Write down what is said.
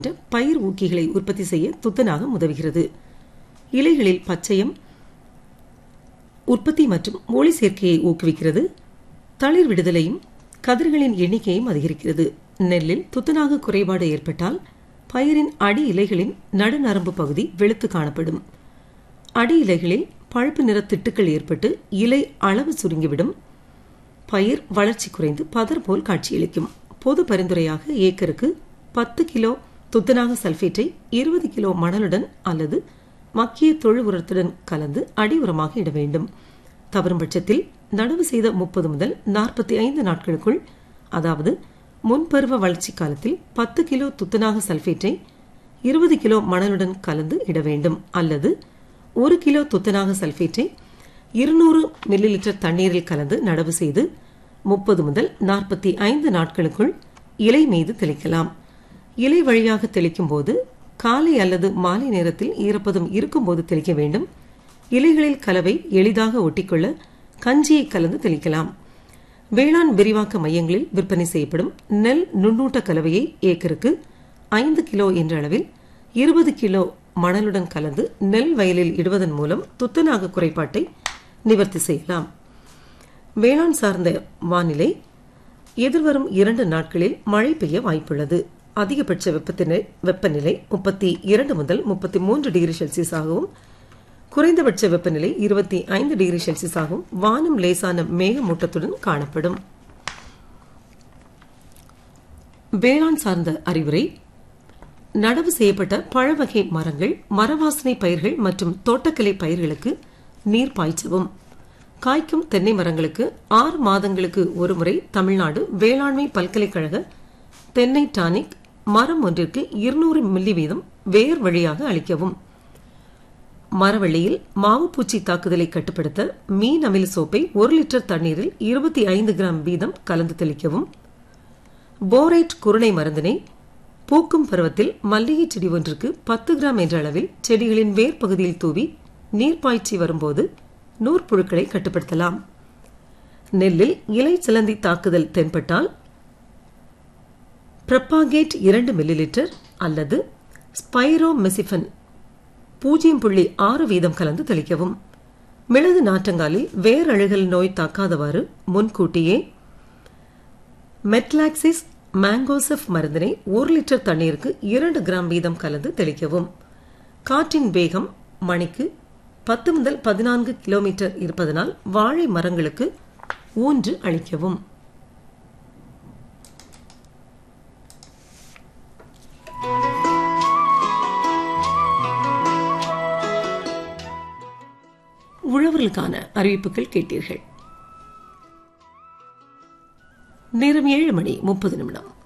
பயிர் ஊக்கிகளை உற்பத்தி செய்ய துத்தநாகம் உதவுகிறது. இலைகளில் பச்சையம் உற்பத்தி மற்றும் ஒளி சேர்க்கையை ஊக்குவிக்கிறது. தளிர் விடுதலையும் கதிர்களின் எண்ணிக்கையும் அதிகரிக்கிறது. நெல்லில் துத்தநாக குறைபாடு ஏற்பட்டால் பயிரின் அடி இலைகளின் நடுநரம்பு பகுதி வெளுத்து காணப்படும். அடி இலைகளில் பழுப்பு நிற திட்டுக்கள் ஏற்பட்டு இலை அளவு சுருங்கிவிடும். பயிர் வளர்ச்சி குறைந்து பதர் போல் காட்சியளிக்கும். பொது பரிந்துரையாக ஏக்கருக்கு 10 கிலோ துத்தநாக சல்பேட்டை 20 கிலோ மணலுடன் அல்லது மக்கிய தொழு உரத்துடன் கலந்து அடி உரமாக இட வேண்டும். தவறும் பட்சத்தில் நடவு செய்த 30 முதல் 45 நாட்களுக்குள், அதாவது முன்பருவ வளர்ச்சி காலத்தில் 10 கிலோ துத்தநாக சல்பேட்டை 20 கிலோ மணலுடன் கலந்து இட வேண்டும். அல்லது 1 கிலோ துத்தநாக சல்பேட்டை 200 மில்லிலிட்டர் தண்ணீரில் கலந்து நடவு செய்து 30 முதல் 45 நாட்களுக்குள் இலை மீது தெளிக்கலாம். இலை வழியாக தெளிக்கும் போது காலை அல்லது மாலை நேரத்தில் ஈரப்பதம் இருக்கும்போது தெளிக்க வேண்டும். இலைகளில் கலவை எளிதாக ஒட்டிக்கொள்ள கஞ்சியை கலந்து தெளிக்கலாம். வேளாண் விரிவாக்க மையங்களில் விற்பனை செய்யப்படும் நெல் நுண்ணூட்ட கலவையை ஏக்கருக்கு 5 கிலோ என்ற அளவில் 20 கிலோ மணலுடன் கலந்து நெல் வயலில் இடுவதன் மூலம் துத்தநாக குறைபாட்டை நிவர்த்தி செய்யலாம். வேளாண் சார்ந்த வானிலை. எதிர்வரும் 2 நாட்களில் மழை பெய்ய வாய்ப்புள்ளது. அதிகபட்ச வெப்பநிலை 32 முதல் 33 டிகிரி செல்சியஸ் ஆகவும், குறைந்தபட்ச வெப்பநிலை 25 டிகிரி செல்சியஸ் ஆகவும் வானம் லேசான மேகமூட்டத்துடன் காணப்படும். வேளாண் சார்ந்த அறிவுரை. நடவு செய்யப்பட்ட பழவகை மரங்கள், மரவாசனை பயிர்கள் மற்றும் தோட்டக்கலை பயிர்களுக்கு நீர் பாய்ச்சவும். காய்க்கும் தென்னை மரங்களுக்கு 6 மாதங்களுக்கு ஒருமுறை தமிழ்நாடு வேளாண்மை பல்கலைக்கழக தென்னை டானிக் மரம் ஒன்றிற்கு 200 மில்லி வீதம் வேர் வழியாக அளிக்கவும். மரவள்ளியில் மாவு பூச்சி தாக்குதலை கட்டுப்படுத்த மீன் அமில சோப்பை 1 லிட்டர் தண்ணீரில் 25 கிராம் வீதம் கலந்து தெளிக்கவும். போரைட் குருணை மருந்தினை பூக்கும் பருவத்தில் மல்லிகை செடி ஒன்றுக்கு 10 கிராம் என்ற அளவில் செடிகளின் வேர் பகுதியில் தூவி நீர் பாய்ச்சி வரும்போது நூற்புழுக்களை கட்டுப்படுத்தலாம். நெல்லில் இலை சிலந்தி தாக்குதல் தென்பட்டால் பிரப்பாகேட் 2 மில்லிலிட்டர் அல்லது ஸ்பைரோமெசிஃபன் 0.6 வீதம் கலந்து தெளிக்கவும். மிளகு நாற்றங்காலில் வேர் அழுகல் நோய் தாக்காதவாறு முன்கூட்டியே மெட்லாக்சிஸ் மேங்கோசெஃப் மருந்தினை 1 லிட்டர் தண்ணீருக்கு 2 கிராம் வீதம் கலந்து தெளிக்கவும். காற்றின் வேகம் மணிக்கு 10 முதல் 14 கிலோமீட்டர் இருப்பதனால் வாழை மரங்களுக்கு ஊன்று அளிக்கவும். உழவர்களுக்கான அறிவிப்புகள் கேட்டீர்கள். நேரம் 7 மணி 30 நிமிடம்.